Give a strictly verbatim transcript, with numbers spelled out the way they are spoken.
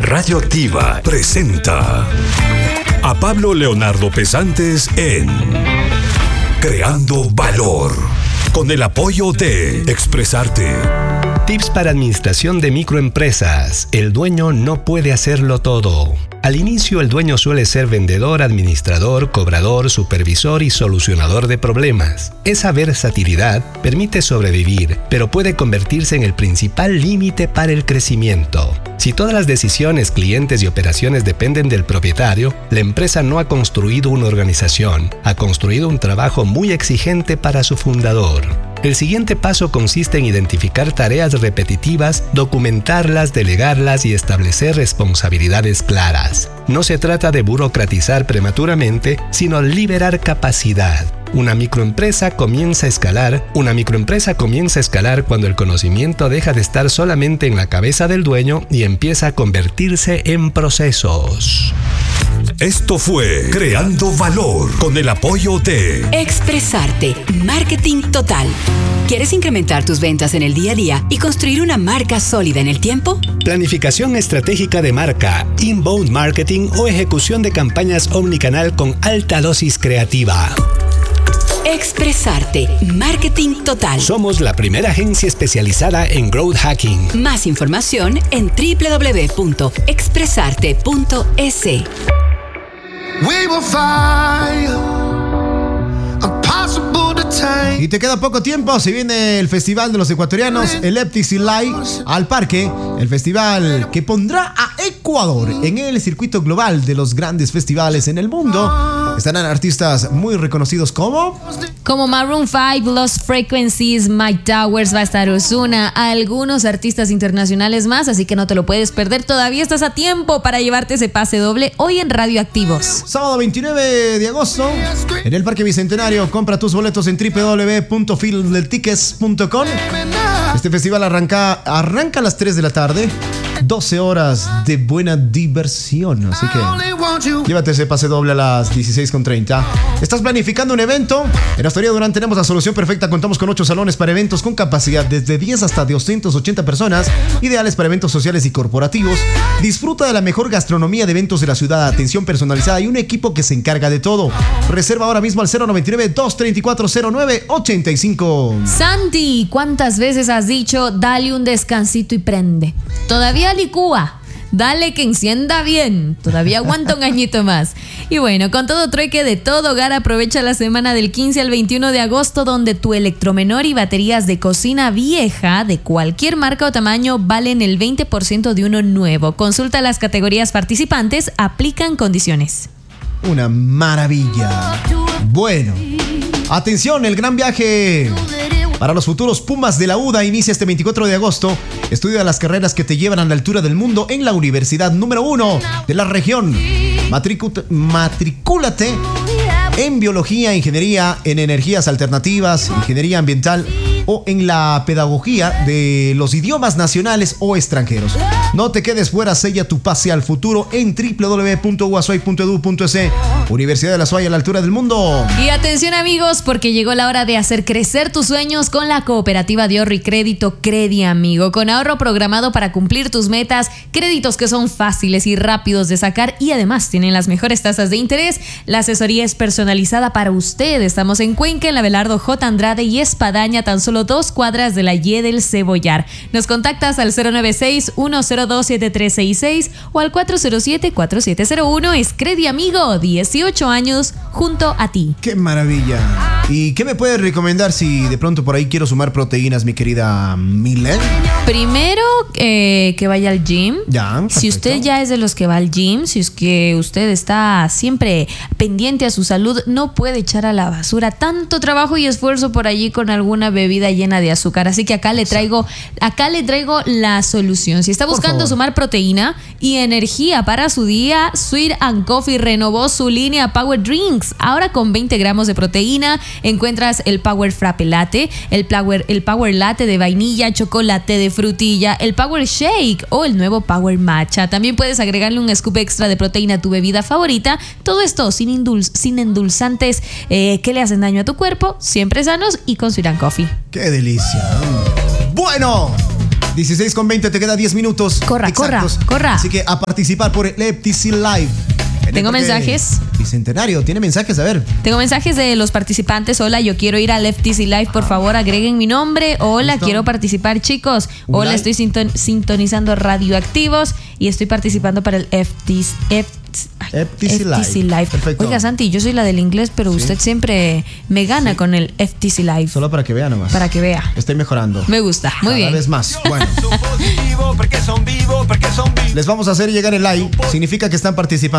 Radioactiva presenta a Pablo Leonardo Pesantes en Creando Valor, con el apoyo de Expresarte. Tips para administración de microempresas. El dueño no puede hacerlo todo. Al inicio, el dueño suele ser vendedor, administrador, cobrador, supervisor y solucionador de problemas. Esa versatilidad permite sobrevivir, pero puede convertirse en el principal límite para el crecimiento. Si todas las decisiones, clientes y operaciones dependen del propietario, la empresa no ha construido una organización, ha construido un trabajo muy exigente para su fundador. El siguiente paso consiste en identificar tareas repetitivas, documentarlas, delegarlas y establecer responsabilidades claras. No se trata de burocratizar prematuramente, sino liberar capacidad. Una microempresa comienza a escalar. Una microempresa comienza a escalar cuando el conocimiento deja de estar solamente en la cabeza del dueño y empieza a convertirse en procesos. Esto fue Creando Valor, con el apoyo de Expresarte, Marketing Total. ¿Quieres incrementar tus ventas en el día a día y construir una marca sólida en el tiempo? Planificación estratégica de marca, inbound marketing o ejecución de campañas omnicanal con alta dosis creativa. Expresarte, Marketing Total. Somos la primera agencia especializada en growth hacking. Más información en doble u doble u doble u punto expresarte punto es. We will fly, impossible to tame. Y te queda poco tiempo, se viene el Festival de los Ecuatorianos, el Eptic Live al Parque, el festival que pondrá a Ecuador en el circuito global de los grandes festivales en el mundo. Estarán artistas muy reconocidos como... Como Maroon cinco, Lost Frequencies, Mike Towers, va a estar Ozuna, algunos artistas internacionales más, así que no te lo puedes perder. Todavía estás a tiempo para llevarte ese pase doble hoy en Radioactivos. Sábado veintinueve de agosto, en el Parque Bicentenario. Compra tus boletos en doble u doble u doble u punto filmdeltickets punto com. Este festival arranca, arranca a las tres de la tarde. doce horas de buena diversión. Así que llévate ese pase doble a las dieciséis con treinta. ¿Estás planificando un evento? En Astoria Durán tenemos la solución perfecta. Contamos con ocho salones para eventos con capacidad desde diez hasta doscientas ochenta personas, ideales para eventos sociales y corporativos. Disfruta de la mejor gastronomía de eventos de la ciudad, atención personalizada y un equipo que se encarga de todo. Reserva ahora mismo al cero noventa y nueve, dos treinta y cuatro, cero nueve ochenta y cinco. Santi, ¿cuántas veces has dicho dale un descansito y prende? Todavía licúa. Dale que encienda bien. Todavía aguanta un añito más. Y bueno, con todo trueque de todo hogar, aprovecha la semana del quince al veintiuno de agosto, donde tu electromenor y baterías de cocina vieja de cualquier marca o tamaño valen el veinte por ciento de uno nuevo. Consulta las categorías participantes, aplican condiciones. Una maravilla. Bueno, atención, el gran viaje para los futuros Pumas de la U D A inicia este veinticuatro de agosto. Estudia las carreras que te llevan a la altura del mundo en la universidad número uno de la región. Matricu- matricúlate en biología, ingeniería en energías alternativas, ingeniería ambiental o en la pedagogía de los idiomas nacionales o extranjeros. No te quedes fuera, sella tu pase al futuro en doble u doble u doble u punto u a s u a y punto e d u punto es. Universidad de la Suaya, a la altura del mundo. Y atención amigos, porque llegó la hora de hacer crecer tus sueños con la cooperativa de ahorro y crédito Credi Amigo. Con ahorro programado para cumplir tus metas, créditos que son fáciles y rápidos de sacar y además tienen las mejores tasas de interés. La asesoría es personalizada para usted. Estamos en Cuenca, en la Abelardo J. Andrade y Espadaña, tan solo dos cuadras de la Y del Cebollar. Nos contactas al cero nueve seis, uno cero dos, siete tres seis seis o al cuatro cero siete, cuatro siete cero uno. Es Credi Amigo, dieciocho años junto a ti. ¡Qué maravilla! ¿Y qué me puedes recomendar si de pronto por ahí quiero sumar proteínas, mi querida Milen? Primero, eh, que vaya al gym. Ya, perfecto. Si usted ya es de los que va al gym, si es que usted está siempre pendiente a su salud, no puede echar a la basura tanto trabajo y esfuerzo por allí con alguna bebida llena de azúcar. Así que acá le traigo, acá le traigo la solución. Si está buscando sumar proteína y energía para su día, Sweet and Coffee renovó su línea Power Drinks. Ahora con veinte gramos de proteína encuentras el Power Frappe Latte, el Power, el Power Latte de vainilla, chocolate de frutilla, el Power Shake o el nuevo Power Matcha. También puedes agregarle un scoop extra de proteína a tu bebida favorita. Todo esto sin, indul- sin endulzantes eh, que le hacen daño a tu cuerpo, siempre sanos y con Sweet and Coffee. ¡Qué delicia! Bueno, dieciséis con veinte, te queda diez minutos. Corra, exactos. corra, corra. Así que a participar por el F T C Live. Tengo mensajes. Bicentenario, tiene mensajes, a ver. Tengo mensajes de los participantes. Hola, yo quiero ir al F T C Live, por favor, agreguen mi nombre. Hola, ¿Listo? quiero participar, chicos. Hola, Live. estoy sinton- sintonizando Radioactivos y estoy participando para el F T C, F- ay, F T C Live. F T C Live. Perfecto. Oiga, Santi, yo soy la del inglés, pero usted siempre me gana con el F T C Live. Solo para que vea nomás. Para que vea. Estoy mejorando. Me gusta. Muy Cada bien. vez más. Bueno. Les vamos a hacer llegar el like. Significa que están participando.